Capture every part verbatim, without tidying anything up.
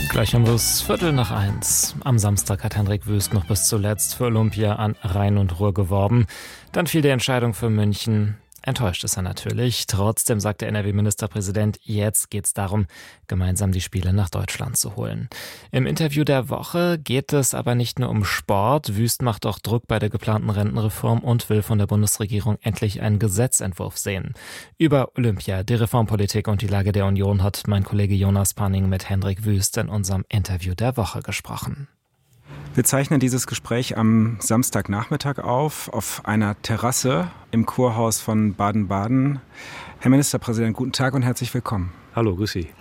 Gleich um das Viertel nach eins. Am Samstag hat Hendrik Wüst noch bis zuletzt für Olympia an Rhein und Ruhr geworben. Dann fiel die Entscheidung für München. Enttäuscht ist er natürlich. Trotzdem sagt der N R W-Ministerpräsident, jetzt geht's darum, gemeinsam die Spiele nach Deutschland zu holen. Im Interview der Woche geht es aber nicht nur um Sport. Wüst macht auch Druck bei der geplanten Rentenreform und will von der Bundesregierung endlich einen Gesetzentwurf sehen. Über Olympia, die Reformpolitik und die Lage der Union hat mein Kollege Jonas Panning mit Hendrik Wüst in unserem Interview der Woche gesprochen. Wir zeichnen dieses Gespräch am Samstagnachmittag auf, auf einer Terrasse im Kurhaus von Baden-Baden. Herr Ministerpräsident, guten Tag und herzlich willkommen. Hallo, grüß Sie.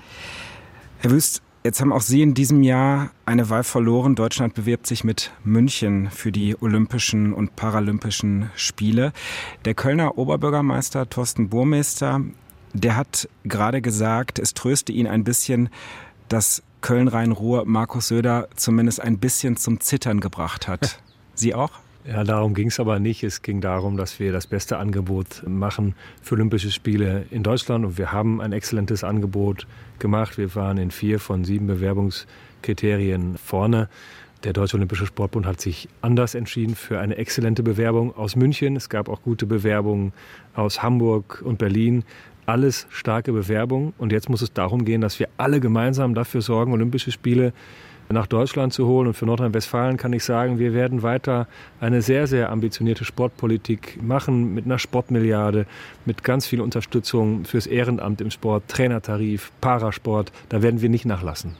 Herr Wüst, jetzt haben auch Sie in diesem Jahr eine Wahl verloren. Deutschland bewirbt sich mit München für die Olympischen und Paralympischen Spiele. Der Kölner Oberbürgermeister Thorsten Burmester, der hat gerade gesagt, es tröste ihn ein bisschen, dass Köln-Rhein-Ruhr Markus Söder zumindest ein bisschen zum Zittern gebracht hat. Sie auch? Ja, darum ging es aber nicht. Es ging darum, dass wir das beste Angebot machen für Olympische Spiele in Deutschland. Und wir haben ein exzellentes Angebot gemacht. Wir waren in vier von sieben Bewerbungskriterien vorne. Der Deutsche Olympische Sportbund hat sich anders entschieden für eine exzellente Bewerbung aus München. Es gab auch gute Bewerbungen aus Hamburg und Berlin. Alles starke Bewerbung. Und jetzt muss es darum gehen, dass wir alle gemeinsam dafür sorgen, Olympische Spiele nach Deutschland zu holen. Und für Nordrhein-Westfalen kann ich sagen, wir werden weiter eine sehr, sehr ambitionierte Sportpolitik machen mit einer Sportmilliarde, mit ganz viel Unterstützung fürs Ehrenamt im Sport, Trainertarif, Parasport. Da werden wir nicht nachlassen.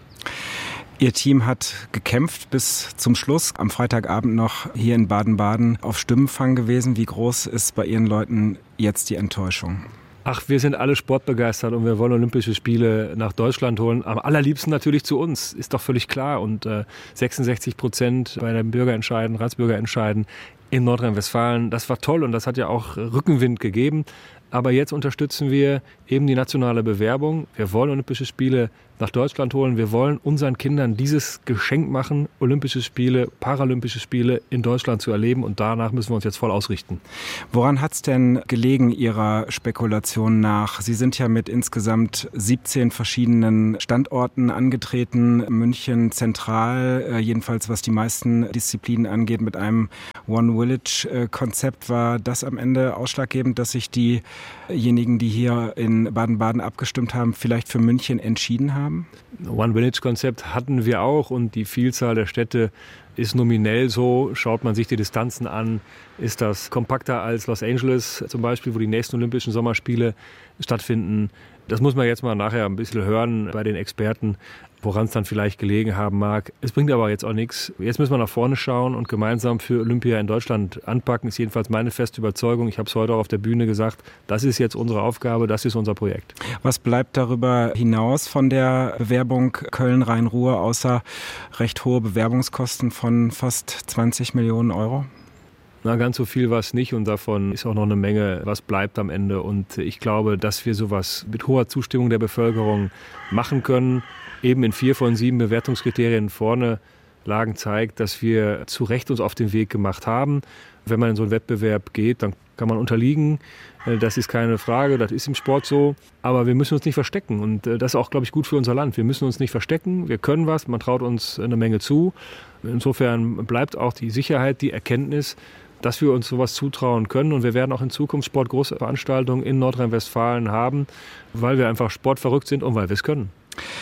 Ihr Team hat gekämpft bis zum Schluss. Am Freitagabend noch hier in Baden-Baden auf Stimmenfang gewesen. Wie groß ist bei Ihren Leuten jetzt die Enttäuschung? Ach, wir sind alle sportbegeistert und wir wollen Olympische Spiele nach Deutschland holen. Am allerliebsten natürlich zu uns, ist doch völlig klar. Und äh, sechsundsechzig Prozent bei den Bürgerentscheiden, Ratsbürgerentscheiden in Nordrhein-Westfalen, das war toll und das hat ja auch Rückenwind gegeben. Aber jetzt unterstützen wir eben die nationale Bewerbung. Wir wollen Olympische Spiele nach Deutschland holen. Wir wollen unseren Kindern dieses Geschenk machen, Olympische Spiele, Paralympische Spiele in Deutschland zu erleben. Und danach müssen wir uns jetzt voll ausrichten. Woran hat es denn gelegen Ihrer Spekulation nach? Sie sind ja mit insgesamt siebzehn verschiedenen Standorten angetreten. München zentral, jedenfalls was die meisten Disziplinen angeht, mit einem One-Village-Konzept. War das am Ende ausschlaggebend, dass sich diejenigen, die hier in Baden-Baden abgestimmt haben, vielleicht für München entschieden haben? One-Village-Konzept hatten wir auch und die Vielzahl der Städte ist nominell so. Schaut man sich die Distanzen an, ist das kompakter als Los Angeles zum Beispiel, wo die nächsten Olympischen Sommerspiele stattfinden. Das muss man jetzt mal nachher ein bisschen hören bei den Experten, woran es dann vielleicht gelegen haben mag. Es bringt aber jetzt auch nichts. Jetzt müssen wir nach vorne schauen und gemeinsam für Olympia in Deutschland anpacken. Ist jedenfalls meine feste Überzeugung. Ich habe es heute auch auf der Bühne gesagt. Das ist jetzt unsere Aufgabe, das ist unser Projekt. Was bleibt darüber hinaus von der Bewerbung Köln-Rhein-Ruhr, außer recht hohe Bewerbungskosten von fast zwanzig Millionen Euro? Na, ganz so viel war es nicht und davon ist auch noch eine Menge, was bleibt am Ende. Und ich glaube, dass wir sowas mit hoher Zustimmung der Bevölkerung machen können. Eben in vier von sieben Bewertungskriterien vorne lagen, zeigt, dass wir zu Recht uns auf den Weg gemacht haben. Wenn man in so einen Wettbewerb geht, dann kann man unterliegen. Das ist keine Frage, das ist im Sport so. Aber wir müssen uns nicht verstecken und das ist auch, glaube ich, gut für unser Land. Wir müssen uns nicht verstecken, wir können was, man traut uns eine Menge zu. Insofern bleibt auch die Sicherheit, die Erkenntnis, dass wir uns sowas zutrauen können. Und wir werden auch in Zukunft sportgroße Veranstaltungen in Nordrhein-Westfalen haben, weil wir einfach sportverrückt sind und weil wir es können.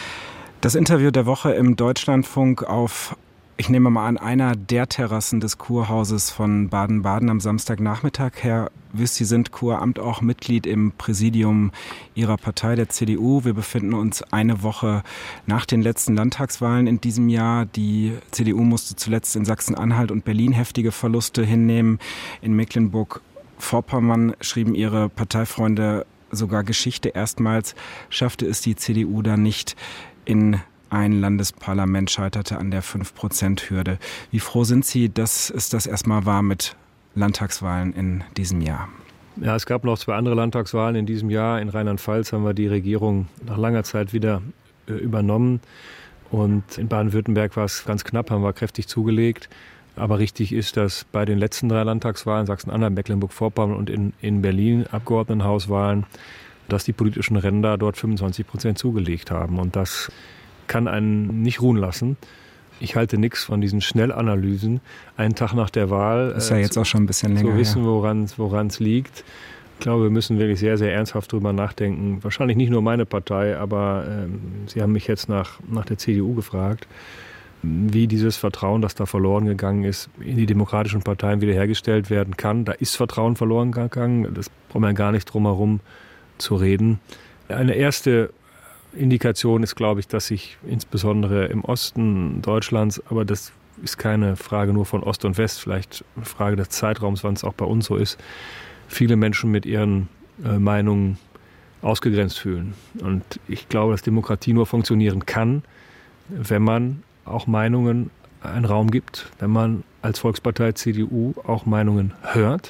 Das Interview der Woche im Deutschlandfunk auf, ich nehme mal an, einer der Terrassen des Kurhauses von Baden-Baden am Samstagnachmittag. Herr Wüst, Sie sind Kuramt auch Mitglied im Präsidium Ihrer Partei, der C D U. Wir befinden uns eine Woche nach den letzten Landtagswahlen in diesem Jahr. Die C D U musste zuletzt in Sachsen-Anhalt und Berlin heftige Verluste hinnehmen. In Mecklenburg-Vorpommern schrieben Ihre Parteifreunde sogar Geschichte. Erstmals schaffte es die C D U da nicht in ein Landesparlament, scheiterte an der fünf Prozent Hürde. Wie froh sind Sie, dass es das erstmal war mit Landtagswahlen in diesem Jahr? Ja, es gab noch zwei andere Landtagswahlen in diesem Jahr. In Rheinland-Pfalz haben wir die Regierung nach langer Zeit wieder äh, übernommen. Und in Baden-Württemberg war es ganz knapp, haben wir kräftig zugelegt. Aber richtig ist, dass bei den letzten drei Landtagswahlen, Sachsen-Anhalt, Mecklenburg-Vorpommern und in, in Berlin Abgeordnetenhauswahlen, dass die politischen Ränder dort fünfundzwanzig Prozent zugelegt haben. Und das kann einen nicht ruhen lassen. Ich halte nichts von diesen Schnellanalysen. Einen Tag nach der Wahl. Das ist ja jetzt zu, auch schon ein bisschen länger. Zu wissen, ja. woran es liegt. Ich glaube, wir müssen wirklich sehr, sehr ernsthaft drüber nachdenken. Wahrscheinlich nicht nur meine Partei, aber ähm, Sie haben mich jetzt nach, nach der C D U gefragt, wie dieses Vertrauen, das da verloren gegangen ist, in die demokratischen Parteien wiederhergestellt werden kann. Da ist Vertrauen verloren gegangen. Das brauchen wir gar nicht drum herum zu reden. Eine erste Indikation ist, glaube ich, dass sich insbesondere im Osten Deutschlands, aber das ist keine Frage nur von Ost und West, vielleicht eine Frage des Zeitraums, wann es auch bei uns so ist, viele Menschen mit ihren äh, Meinungen ausgegrenzt fühlen. Und ich glaube, dass Demokratie nur funktionieren kann, wenn man auch Meinungen einen Raum gibt, wenn man als Volkspartei C D U auch Meinungen hört,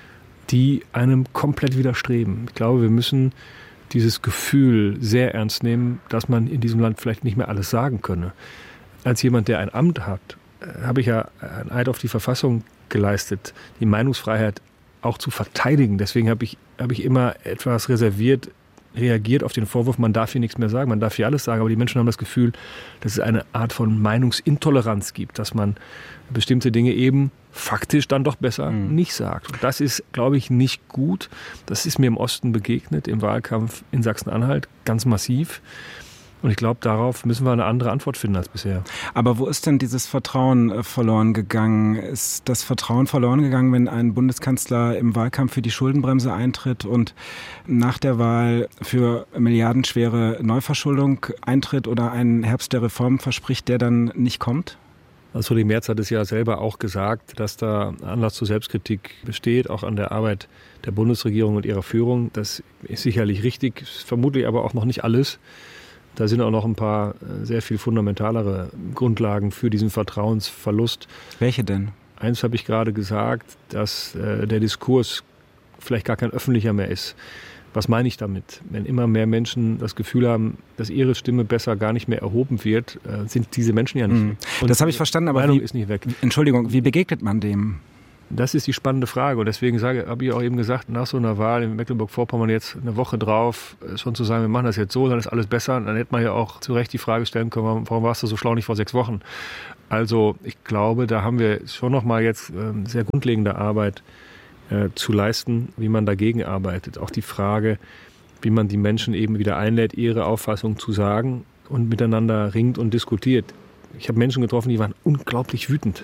die einem komplett widerstreben. Ich glaube, wir müssen dieses Gefühl sehr ernst nehmen, dass man in diesem Land vielleicht nicht mehr alles sagen könne. Als jemand, der ein Amt hat, habe ich ja einen Eid auf die Verfassung geleistet, die Meinungsfreiheit auch zu verteidigen. Deswegen habe ich, habe ich immer etwas reserviert reagiert auf den Vorwurf, man darf hier nichts mehr sagen, man darf hier alles sagen, aber die Menschen haben das Gefühl, dass es eine Art von Meinungsintoleranz gibt, dass man bestimmte Dinge eben faktisch dann doch besser mhm. nicht sagt. Und das ist, glaube ich, nicht gut. Das ist mir im Osten begegnet, im Wahlkampf in Sachsen-Anhalt, ganz massiv. Und ich glaube, darauf müssen wir eine andere Antwort finden als bisher. Aber wo ist denn dieses Vertrauen äh, verloren gegangen? Ist das Vertrauen verloren gegangen, wenn ein Bundeskanzler im Wahlkampf für die Schuldenbremse eintritt und nach der Wahl für milliardenschwere Neuverschuldung eintritt oder einen Herbst der Reform verspricht, der dann nicht kommt? Also Friedrich Merz hat es ja selber auch gesagt, dass da Anlass zur Selbstkritik besteht, auch an der Arbeit der Bundesregierung und ihrer Führung. Das ist sicherlich richtig, vermutlich aber auch noch nicht alles. Da sind auch noch ein paar sehr viel fundamentalere Grundlagen für diesen Vertrauensverlust. Welche denn? Eins habe ich gerade gesagt, dass äh, der Diskurs vielleicht gar kein öffentlicher mehr ist. Was meine ich damit? Wenn immer mehr Menschen das Gefühl haben, dass ihre Stimme besser gar nicht mehr erhoben wird, äh, sind diese Menschen ja nicht mhm. weg. Das habe ich verstanden, aber Meinung wie, ist nicht weg. Entschuldigung, wie begegnet man dem? Das ist die spannende Frage und deswegen sage, habe ich auch eben gesagt, nach so einer Wahl in Mecklenburg-Vorpommern jetzt eine Woche drauf, schon zu sagen, wir machen das jetzt so, dann ist alles besser. Dann hätte man ja auch zu Recht die Frage stellen können, warum warst du so schlau nicht vor sechs Wochen? Also ich glaube, da haben wir schon noch mal jetzt äh, sehr grundlegende Arbeit äh, zu leisten, wie man dagegen arbeitet. Auch die Frage, wie man die Menschen eben wieder einlädt, ihre Auffassung zu sagen und miteinander ringt und diskutiert. Ich habe Menschen getroffen, die waren unglaublich wütend.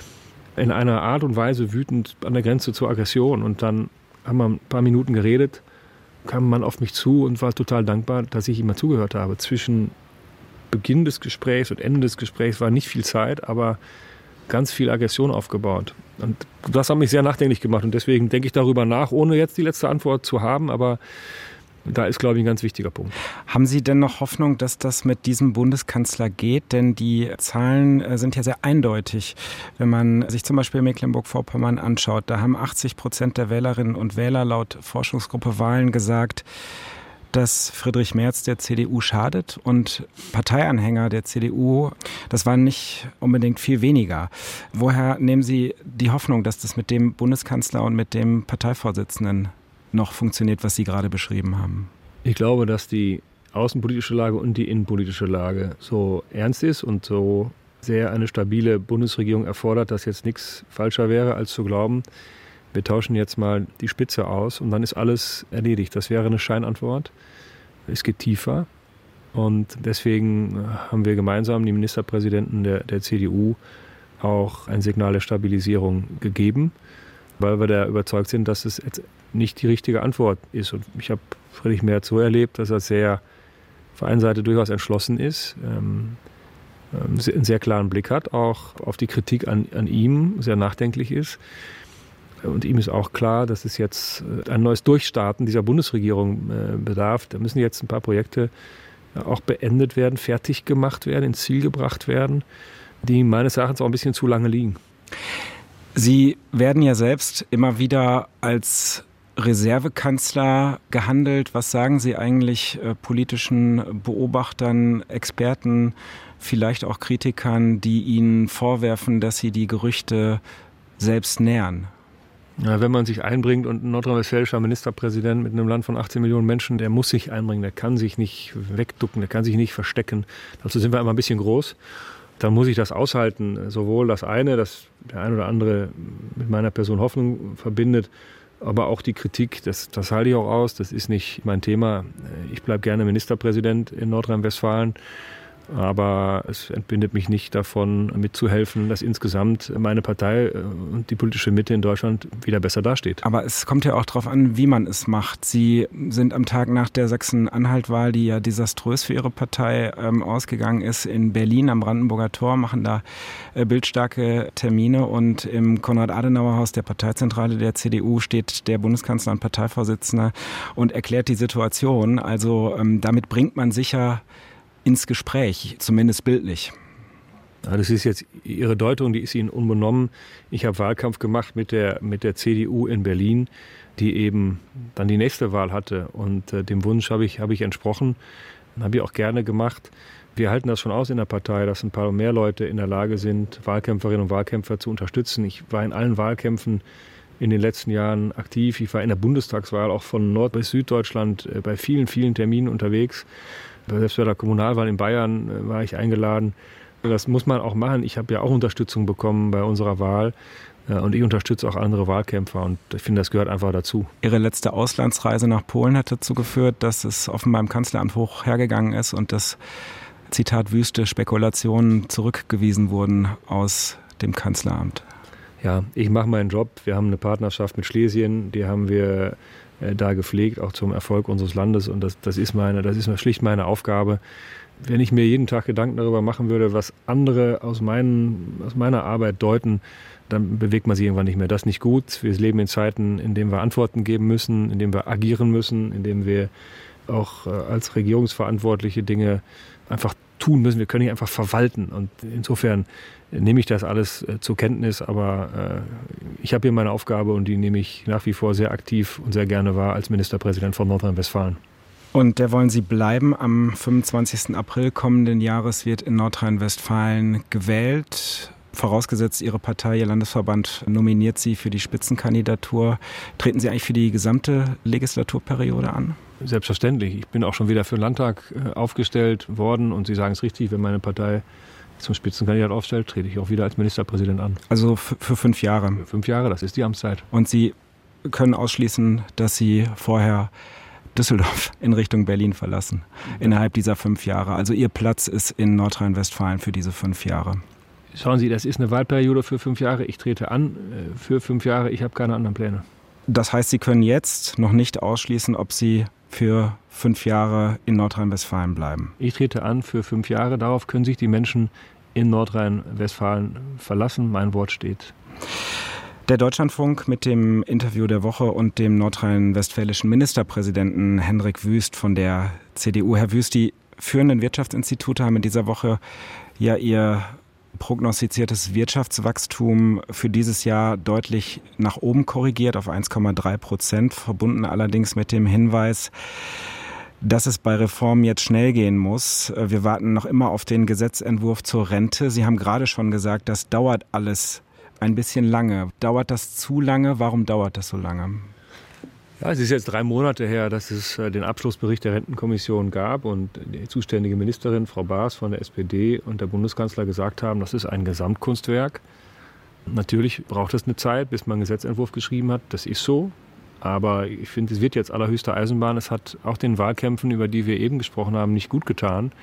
In einer Art und Weise wütend an der Grenze zur Aggression. Und dann haben wir ein paar Minuten geredet, kam ein Mann auf mich zu und war total dankbar, dass ich ihm mal zugehört habe. Zwischen Beginn des Gesprächs und Ende des Gesprächs war nicht viel Zeit, aber ganz viel Aggression aufgebaut. Und das hat mich sehr nachdenklich gemacht. Und deswegen denke ich darüber nach, ohne jetzt die letzte Antwort zu haben. Aber da ist, glaube ich, ein ganz wichtiger Punkt. Haben Sie denn noch Hoffnung, dass das mit diesem Bundeskanzler geht? Denn die Zahlen sind ja sehr eindeutig. Wenn man sich zum Beispiel Mecklenburg-Vorpommern anschaut, da haben achtzig Prozent der Wählerinnen und Wähler laut Forschungsgruppe Wahlen gesagt, dass Friedrich Merz der C D U schadet und Parteianhänger der C D U, das waren nicht unbedingt viel weniger. Woher nehmen Sie die Hoffnung, dass das mit dem Bundeskanzler und mit dem Parteivorsitzenden noch funktioniert, was Sie gerade beschrieben haben? Ich glaube, dass die außenpolitische Lage und die innenpolitische Lage so ernst ist und so sehr eine stabile Bundesregierung erfordert, dass jetzt nichts falscher wäre, als zu glauben, wir tauschen jetzt mal die Spitze aus und dann ist alles erledigt. Das wäre eine Scheinantwort. Es geht tiefer und deswegen haben wir gemeinsam, die Ministerpräsidenten der, der C D U, auch ein Signal der Stabilisierung gegeben, weil wir da überzeugt sind, dass es jetzt nicht die richtige Antwort ist. Und ich habe Friedrich Merz so erlebt, dass er sehr auf der einen Seite durchaus entschlossen ist, ähm, einen sehr klaren Blick hat, auch auf die Kritik an, an ihm, sehr nachdenklich ist. Und ihm ist auch klar, dass es jetzt ein neues Durchstarten dieser Bundesregierung äh, bedarf. Da müssen jetzt ein paar Projekte auch beendet werden, fertig gemacht werden, ins Ziel gebracht werden, die meines Erachtens auch ein bisschen zu lange liegen. Sie werden ja selbst immer wieder als Reservekanzler gehandelt. Was sagen Sie eigentlich äh, politischen Beobachtern, Experten, vielleicht auch Kritikern, die Ihnen vorwerfen, dass Sie die Gerüchte selbst nähern? Ja, wenn man sich einbringt und ein nordrhein-westfälischer Ministerpräsident mit einem Land von achtzehn Millionen Menschen, der muss sich einbringen, der kann sich nicht wegducken, der kann sich nicht verstecken. Dazu sind wir immer ein bisschen groß. Dann muss ich das aushalten, sowohl das eine, dass der ein oder andere mit meiner Person Hoffnung verbindet, aber auch die Kritik, das, das halte ich auch aus, das ist nicht mein Thema. Ich bleibe gerne Ministerpräsident in Nordrhein-Westfalen. Aber es entbindet mich nicht davon, mitzuhelfen, dass insgesamt meine Partei und die politische Mitte in Deutschland wieder besser dasteht. Aber es kommt ja auch darauf an, wie man es macht. Sie sind am Tag nach der Sachsen-Anhalt-Wahl, die ja desaströs für Ihre Partei ähm, ausgegangen ist, in Berlin am Brandenburger Tor, machen da äh, bildstarke Termine. Und im Konrad-Adenauer-Haus der Parteizentrale der C D U steht der Bundeskanzler und Parteivorsitzende und erklärt die Situation. Also ähm, damit bringt man sicher ins Gespräch, zumindest bildlich. Ja, das ist jetzt Ihre Deutung, die ist Ihnen unbenommen. Ich habe Wahlkampf gemacht mit der, mit der C D U in Berlin, die eben dann die nächste Wahl hatte. Und äh, dem Wunsch habe ich, habe ich entsprochen, habe ich auch gerne gemacht. Wir halten das schon aus in der Partei, dass ein paar mehr Leute in der Lage sind, Wahlkämpferinnen und Wahlkämpfer zu unterstützen. Ich war in allen Wahlkämpfen in den letzten Jahren aktiv. Ich war in der Bundestagswahl auch von Nord- bis Süddeutschland äh, bei vielen, vielen Terminen unterwegs. Selbst bei der Kommunalwahl in Bayern äh, war ich eingeladen. Das muss man auch machen. Ich habe ja auch Unterstützung bekommen bei unserer Wahl. Äh, und ich unterstütze auch andere Wahlkämpfer. Und ich finde, das gehört einfach dazu. Ihre letzte Auslandsreise nach Polen hat dazu geführt, dass es offenbar im Kanzleramt hoch hergegangen ist und dass, Zitat, wüste Spekulationen zurückgewiesen wurden aus dem Kanzleramt. Ja, ich mache meinen Job. Wir haben eine Partnerschaft mit Schlesien. Die haben wir da gepflegt, auch zum Erfolg unseres Landes. Und das, das ist meine, das ist schlicht meine Aufgabe. Wenn ich mir jeden Tag Gedanken darüber machen würde, was andere aus, meinen, aus meiner Arbeit deuten, dann bewegt man sich irgendwann nicht mehr. Das ist nicht gut. Wir leben in Zeiten, in denen wir Antworten geben müssen, in denen wir agieren müssen, in denen wir auch als Regierungsverantwortliche Dinge einfach tun müssen. Wir können nicht einfach verwalten. Und insofern nehme ich das alles äh, zur Kenntnis. Aber äh, ich habe hier meine Aufgabe und die nehme ich nach wie vor sehr aktiv und sehr gerne wahr als Ministerpräsident von Nordrhein-Westfalen. Und der wollen Sie bleiben. Am fünfundzwanzigsten April kommenden Jahres wird in Nordrhein-Westfalen gewählt. Vorausgesetzt, Ihre Partei, Ihr Landesverband nominiert Sie für die Spitzenkandidatur. Treten Sie eigentlich für die gesamte Legislaturperiode an? Selbstverständlich. Ich bin auch schon wieder für den Landtag aufgestellt worden. Und Sie sagen es richtig, wenn meine Partei zum Spitzenkandidat aufstellt, trete ich auch wieder als Ministerpräsident an. Also für, für fünf Jahre? Für fünf Jahre, das ist die Amtszeit. Und Sie können ausschließen, dass Sie vorher Düsseldorf in Richtung Berlin verlassen, ja, innerhalb dieser fünf Jahre. Also Ihr Platz ist in Nordrhein-Westfalen für diese fünf Jahre. Schauen Sie, das ist eine Wahlperiode für fünf Jahre. Ich trete an für fünf Jahre. Ich habe keine anderen Pläne. Das heißt, Sie können jetzt noch nicht ausschließen, ob Sie für fünf Jahre in Nordrhein-Westfalen bleiben? Ich trete an für fünf Jahre. Darauf können sich die Menschen in Nordrhein-Westfalen verlassen. Mein Wort steht. Der Deutschlandfunk mit dem Interview der Woche und dem nordrhein-westfälischen Ministerpräsidenten Hendrik Wüst von der C D U. Herr Wüst, die führenden Wirtschaftsinstitute haben in dieser Woche ja ihr prognostiziertes Wirtschaftswachstum für dieses Jahr deutlich nach oben korrigiert auf eins Komma drei Prozent, verbunden allerdings mit dem Hinweis, dass es bei Reformen jetzt schnell gehen muss. Wir warten noch immer auf den Gesetzentwurf zur Rente. Sie haben gerade schon gesagt, das dauert alles ein bisschen lange. Dauert das zu lange? Warum dauert das so lange? Ja, es ist jetzt drei Monate her, dass es den Abschlussbericht der Rentenkommission gab und die zuständige Ministerin, Frau Baas von der S P D und der Bundeskanzler gesagt haben, das ist ein Gesamtkunstwerk. Natürlich braucht es eine Zeit, bis man einen Gesetzentwurf geschrieben hat. Das ist so. Aber ich finde, es wird jetzt allerhöchste Eisenbahn. Es hat auch den Wahlkämpfen, über die wir eben gesprochen haben, nicht gut getan,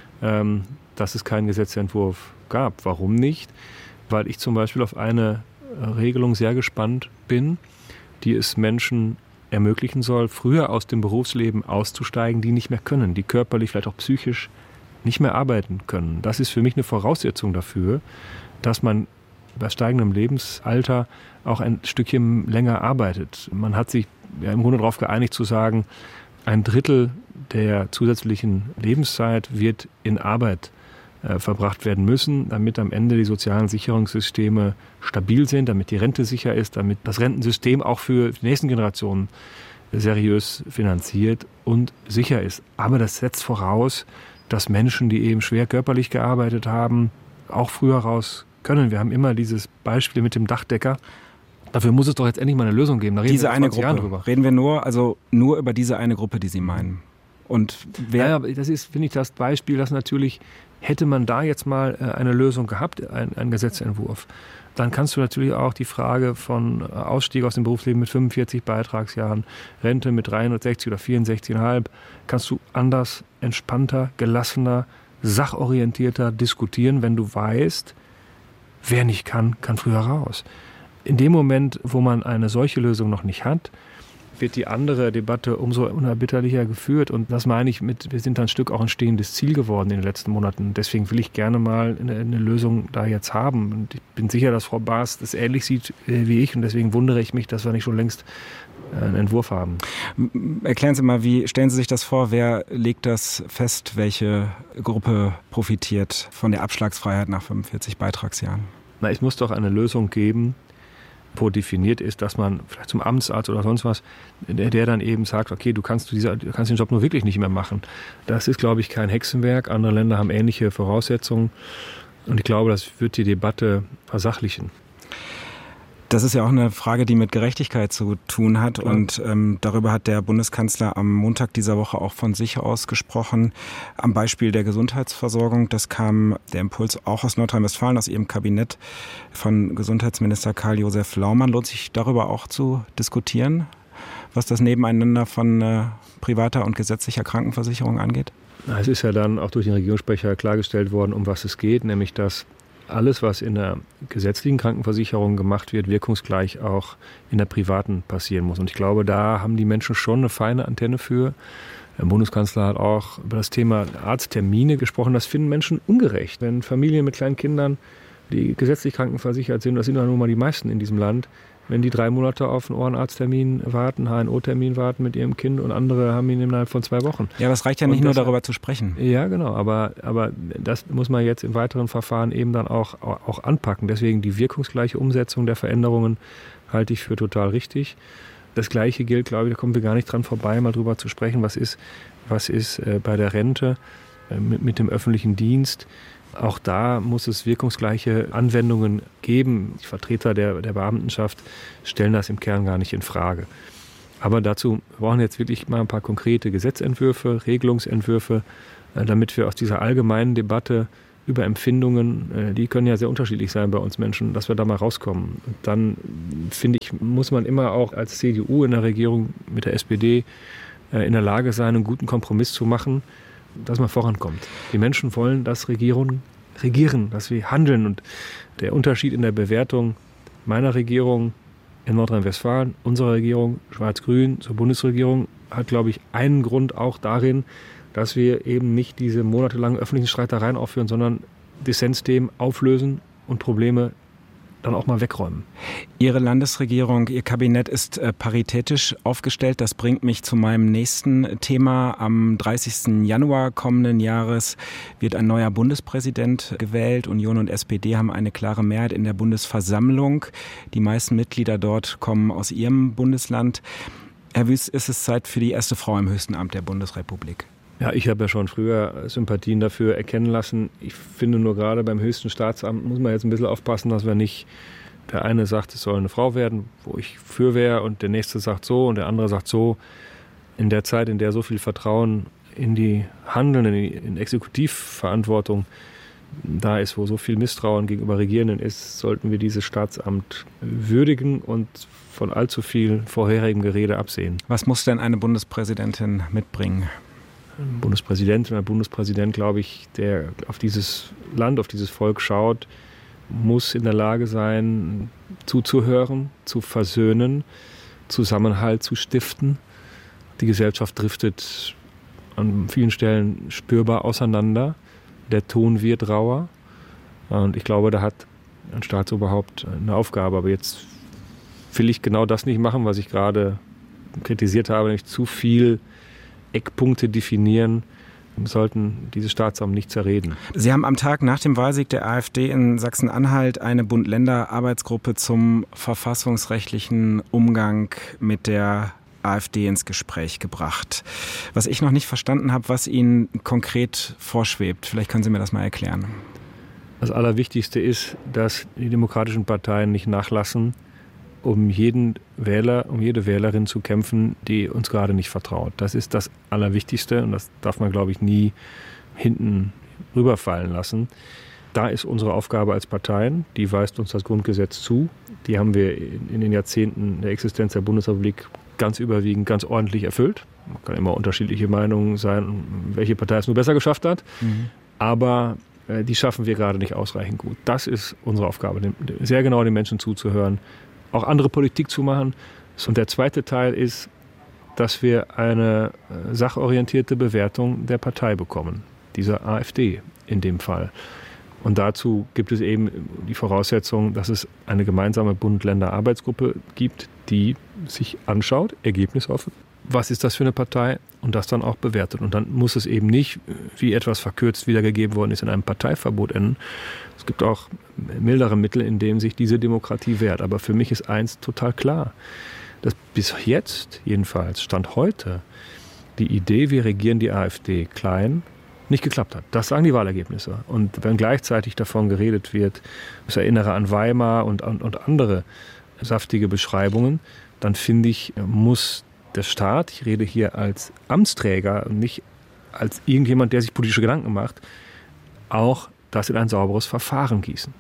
dass es keinen Gesetzentwurf gab. Warum nicht? Weil ich zum Beispiel auf eine Regelung sehr gespannt bin, die es Menschen ermöglichen soll, früher aus dem Berufsleben auszusteigen, die nicht mehr können, die körperlich, vielleicht auch psychisch nicht mehr arbeiten können. Das ist für mich eine Voraussetzung dafür, dass man bei steigendem Lebensalter auch ein Stückchen länger arbeitet. Man hat sich ja im Grunde darauf geeinigt zu sagen, ein Drittel der zusätzlichen Lebenszeit wird in Arbeit äh, verbracht werden müssen, damit am Ende die sozialen Sicherungssysteme stabil sind, damit die Rente sicher ist, damit das Rentensystem auch für die nächsten Generationen seriös finanziert und sicher ist. Aber das setzt voraus, dass Menschen, die eben schwer körperlich gearbeitet haben, auch früher raus können. Wir haben immer dieses Beispiel mit dem Dachdecker, Dafür muss es doch jetzt endlich mal eine Lösung geben. Da reden diese wir eine Gruppe. drüber. Reden wir nur, also nur über diese eine Gruppe, die Sie meinen. Und wer? Ja, das ist, finde ich, das Beispiel, dass natürlich, hätte man da jetzt mal eine Lösung gehabt, ein, ein Gesetzentwurf, dann kannst du natürlich auch die Frage von Ausstieg aus dem Berufsleben mit fünfundvierzig Beitragsjahren, Rente mit dreihundertsechzig oder vierundsechzig Komma fünf, kannst du anders, entspannter, gelassener, sachorientierter diskutieren, wenn du weißt, wer nicht kann, kann früher raus. In dem Moment, wo man eine solche Lösung noch nicht hat, wird die andere Debatte umso unerbitterlicher geführt. Und das meine ich mit, wir sind ein Stück auch ein stehendes Ziel geworden in den letzten Monaten. Deswegen will ich gerne mal eine, eine Lösung da jetzt haben. Und ich bin sicher, dass Frau Baas das ähnlich sieht wie ich. Und deswegen wundere ich mich, dass wir nicht schon längst einen Entwurf haben. Erklären Sie mal, wie stellen Sie sich das vor? Wer legt das fest? Welche Gruppe profitiert von der Abschlagsfreiheit nach fünfundvierzig Beitragsjahren? Na, es muss doch eine Lösung geben, wo definiert ist, dass man vielleicht zum Amtsarzt oder sonst was, der, der dann eben sagt, okay, du kannst, dieser, du kannst den Job nur wirklich nicht mehr machen. Das ist, glaube ich, kein Hexenwerk. Andere Länder haben ähnliche Voraussetzungen. Und ich glaube, das wird die Debatte versachlichen. Das ist ja auch eine Frage, die mit Gerechtigkeit zu tun hat. Klar. Und ähm, darüber hat der Bundeskanzler am Montag dieser Woche auch von sich aus gesprochen. Am Beispiel der Gesundheitsversorgung. Das kam der Impuls auch aus Nordrhein-Westfalen, aus Ihrem Kabinett von Gesundheitsminister Karl-Josef Laumann. Lohnt sich darüber auch zu diskutieren, was das Nebeneinander von äh, privater und gesetzlicher Krankenversicherung angeht? Es ist ja dann auch durch den Regierungssprecher klargestellt worden, um was es geht, nämlich dass alles, was in der gesetzlichen Krankenversicherung gemacht wird, wirkungsgleich auch in der privaten passieren muss. Und ich glaube, da haben die Menschen schon eine feine Antenne für. Der Bundeskanzler hat auch über das Thema Arzttermine gesprochen. Das finden Menschen ungerecht. Wenn Familien mit kleinen Kindern, die gesetzlich krankenversichert sind, das sind ja nun mal die meisten in diesem Land, wenn die drei Monate auf einen Ohrenarzttermin warten, H N O-Termin warten mit ihrem Kind und andere haben ihn innerhalb von zwei Wochen. Ja, aber es reicht ja nicht nur darüber zu sprechen. Ja, genau, aber, aber das muss man jetzt im weiteren Verfahren eben dann auch, auch anpacken. Deswegen die wirkungsgleiche Umsetzung der Veränderungen halte ich für total richtig. Das Gleiche gilt, glaube ich, da kommen wir gar nicht dran vorbei, mal drüber zu sprechen, was ist, was ist äh, bei der Rente äh, mit, mit dem öffentlichen Dienst. Auch da muss es wirkungsgleiche Anwendungen geben. Die Vertreter der, der Beamtenschaft stellen das im Kern gar nicht in Frage. Aber dazu brauchen wir jetzt wirklich mal ein paar konkrete Gesetzentwürfe, Regelungsentwürfe, damit wir aus dieser allgemeinen Debatte über Empfindungen, die können ja sehr unterschiedlich sein bei uns Menschen, dass wir da mal rauskommen. Und dann, finde ich, muss man immer auch als C D U in der Regierung mit der S P D in der Lage sein, einen guten Kompromiss zu machen, dass man vorankommt. Die Menschen wollen, dass Regierungen regieren, dass wir handeln. Und der Unterschied in der Bewertung meiner Regierung in Nordrhein-Westfalen, unserer Regierung, Schwarz-Grün, zur Bundesregierung, hat, glaube ich, einen Grund auch darin, dass wir eben nicht diese monatelangen öffentlichen Streitereien aufführen, sondern Dissensthemen auflösen und Probleme dann auch mal wegräumen. Ihre Landesregierung, Ihr Kabinett ist äh, paritätisch aufgestellt. Das bringt mich zu meinem nächsten Thema. Am dreißigsten Januar kommenden Jahres wird ein neuer Bundespräsident gewählt. Union und S P D haben eine klare Mehrheit in der Bundesversammlung. Die meisten Mitglieder dort kommen aus Ihrem Bundesland. Herr Wüst, ist es Zeit für die erste Frau im höchsten Amt der Bundesrepublik? Ja, ich habe ja schon früher Sympathien dafür erkennen lassen. Ich finde nur gerade beim höchsten Staatsamt muss man jetzt ein bisschen aufpassen, dass wir nicht, der eine sagt, es soll eine Frau werden, wo ich für wäre, und der nächste sagt so und der andere sagt so. In der Zeit, in der so viel Vertrauen in die Handelnden, in die Exekutivverantwortung da ist, wo so viel Misstrauen gegenüber Regierenden ist, sollten wir dieses Staatsamt würdigen und von allzu viel vorherigem Gerede absehen. Was muss denn eine Bundespräsidentin mitbringen? Ein Bundespräsident und ein Bundespräsident, glaube ich, der auf dieses Land, auf dieses Volk schaut, muss in der Lage sein, zuzuhören, zu versöhnen, Zusammenhalt zu stiften. Die Gesellschaft driftet an vielen Stellen spürbar auseinander. Der Ton wird rauer. Und ich glaube, da hat ein Staatsoberhaupt eine Aufgabe. Aber jetzt will ich genau das nicht machen, was ich gerade kritisiert habe, nämlich zu viel Eckpunkte definieren, sollten dieses Staatsamt nicht zerreden. Sie haben am Tag nach dem Wahlsieg der AfD in Sachsen-Anhalt eine Bund-Länder-Arbeitsgruppe zum verfassungsrechtlichen Umgang mit der AfD ins Gespräch gebracht. Was ich noch nicht verstanden habe, was Ihnen konkret vorschwebt. Vielleicht können Sie mir das mal erklären. Das Allerwichtigste ist, dass die demokratischen Parteien nicht nachlassen, um jeden Wähler, um jede Wählerin zu kämpfen, die uns gerade nicht vertraut. Das ist das Allerwichtigste und das darf man, glaube ich, nie hinten rüberfallen lassen. Da ist unsere Aufgabe als Parteien, die weist uns das Grundgesetz zu. Die haben wir in den Jahrzehnten der Existenz der Bundesrepublik ganz überwiegend, ganz ordentlich erfüllt. Man kann immer unterschiedliche Meinungen sein, welche Partei es nur besser geschafft hat. Mhm. Aber äh, die schaffen wir gerade nicht ausreichend gut. Das ist unsere Aufgabe, dem, sehr genau den Menschen zuzuhören, auch andere Politik zu machen. Und der zweite Teil ist, dass wir eine äh, sachorientierte Bewertung der Partei bekommen, dieser AfD in dem Fall. Und dazu gibt es eben die Voraussetzung, dass es eine gemeinsame Bund-Länder-Arbeitsgruppe gibt, die sich anschaut, ergebnisoffen, was ist das für eine Partei und das dann auch bewertet. Und dann muss es eben nicht, wie etwas verkürzt wiedergegeben worden ist, in einem Parteiverbot enden. Es gibt auch mildere Mittel, in denen sich diese Demokratie wehrt. Aber für mich ist eins total klar, dass bis jetzt, jedenfalls Stand heute, die Idee, wir regieren die AfD klein, nicht geklappt hat. Das sagen die Wahlergebnisse. Und wenn gleichzeitig davon geredet wird, ich erinnere an Weimar und, und, und andere saftige Beschreibungen, dann finde ich, muss der Staat, ich rede hier als Amtsträger und nicht als irgendjemand, der sich politische Gedanken macht, auch das in ein sauberes Verfahren gießen.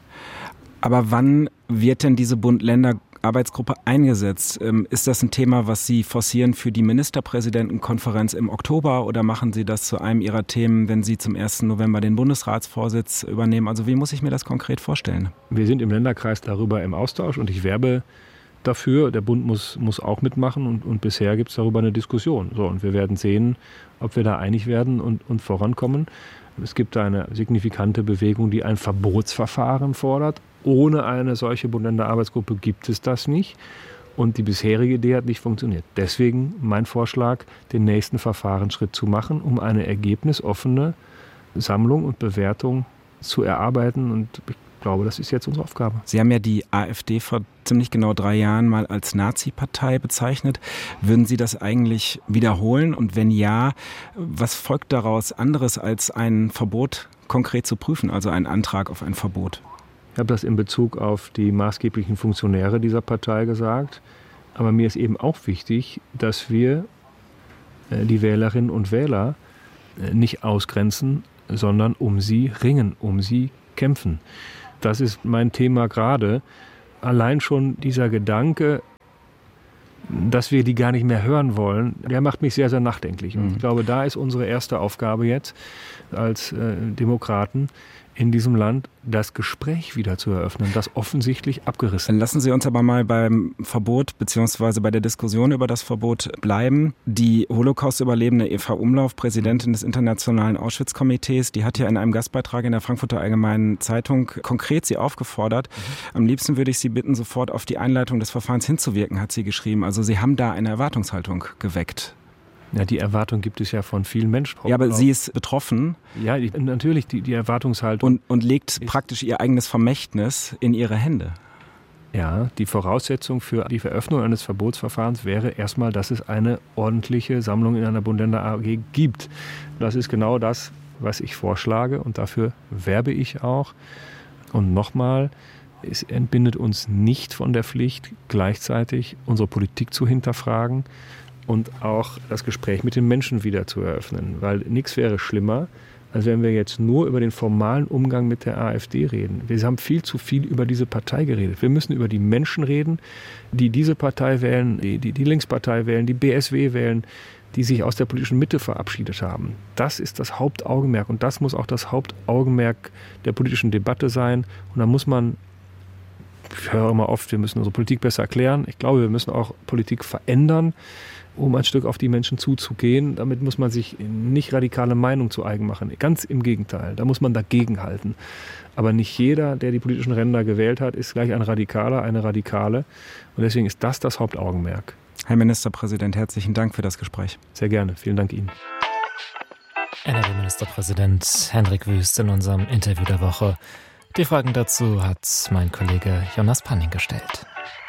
Aber wann wird denn diese Bund-Länder-Arbeitsgruppe eingesetzt? Ist das ein Thema, was Sie forcieren für die Ministerpräsidentenkonferenz im Oktober oder machen Sie das zu einem Ihrer Themen, wenn Sie zum ersten November den Bundesratsvorsitz übernehmen? Also wie muss ich mir das konkret vorstellen? Wir sind im Länderkreis darüber im Austausch und ich werbe dafür. Der Bund muss, muss auch mitmachen und, und bisher gibt es darüber eine Diskussion. So, und wir werden sehen, ob wir da einig werden und, und vorankommen. Es gibt eine signifikante Bewegung, die ein Verbotsverfahren fordert. Ohne eine solche Bund-Länder-Arbeitsgruppe gibt es das nicht. Und die bisherige Idee hat nicht funktioniert. Deswegen mein Vorschlag, den nächsten Verfahrensschritt zu machen, um eine ergebnisoffene Sammlung und Bewertung zu erarbeiten. Und ich glaube, das ist jetzt unsere Aufgabe. Sie haben ja die AfD vor ziemlich genau drei Jahren mal als Nazi-Partei bezeichnet. Würden Sie das eigentlich wiederholen? Und wenn ja, was folgt daraus anderes als ein Verbot konkret zu prüfen, also einen Antrag auf ein Verbot? Ich habe das in Bezug auf die maßgeblichen Funktionäre dieser Partei gesagt. Aber mir ist eben auch wichtig, dass wir die Wählerinnen und Wähler nicht ausgrenzen, sondern um sie ringen, um sie kämpfen. Das ist mein Thema gerade. Allein schon dieser Gedanke, dass wir die gar nicht mehr hören wollen, der macht mich sehr, sehr nachdenklich. Und ich glaube, da ist unsere erste Aufgabe jetzt als äh, Demokraten in diesem Land, das Gespräch wieder zu eröffnen, das offensichtlich abgerissen. Dann lassen Sie uns aber mal beim Verbot bzw. bei der Diskussion über das Verbot bleiben. Die Holocaust-Überlebende Eva Umlauf, Präsidentin des Internationalen Auschwitz-Komitees, die hat ja in einem Gastbeitrag in der Frankfurter Allgemeinen Zeitung konkret Sie aufgefordert. Mhm. Am liebsten würde ich Sie bitten, sofort auf die Einleitung des Verfahrens hinzuwirken, hat sie geschrieben. Also Sie haben da eine Erwartungshaltung geweckt. Ja, die Erwartung gibt es ja von vielen Menschen. Ja, aber sie ist betroffen. Ja, die, natürlich die, die Erwartungshaltung. Und, und legt praktisch ihr eigenes Vermächtnis in ihre Hände. Ja, die Voraussetzung für die Veröffnung eines Verbotsverfahrens wäre erstmal, dass es eine ordentliche Sammlung in einer Bund-Länder-A G gibt. Das ist genau das, was ich vorschlage und dafür werbe ich auch. Und nochmal, es entbindet uns nicht von der Pflicht, gleichzeitig unsere Politik zu hinterfragen und auch das Gespräch mit den Menschen wieder zu eröffnen. Weil nichts wäre schlimmer, als wenn wir jetzt nur über den formalen Umgang mit der AfD reden. Wir haben viel zu viel über diese Partei geredet. Wir müssen über die Menschen reden, die diese Partei wählen, die die, die Linkspartei wählen, die B S W wählen, die sich aus der politischen Mitte verabschiedet haben. Das ist das Hauptaugenmerk und das muss auch das Hauptaugenmerk der politischen Debatte sein. Und da muss man, ich höre immer oft, wir müssen unsere Politik besser erklären. Ich glaube, wir müssen auch Politik verändern, um ein Stück auf die Menschen zuzugehen. Damit muss man sich nicht radikale Meinung zu eigen machen. Ganz im Gegenteil, da muss man dagegenhalten. Aber nicht jeder, der die politischen Ränder gewählt hat, ist gleich ein Radikaler, eine Radikale. Und deswegen ist das das Hauptaugenmerk. Herr Ministerpräsident, herzlichen Dank für das Gespräch. Sehr gerne, vielen Dank Ihnen. N R W-Ministerpräsident Hendrik Wüst in unserem Interview der Woche. Die Fragen dazu hat mein Kollege Jonas Panning gestellt.